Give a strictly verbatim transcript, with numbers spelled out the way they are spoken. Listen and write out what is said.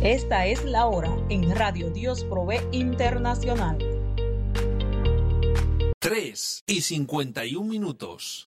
Esta es la hora en Radio Dios Provee Internacional. tres y cincuenta y un minutos.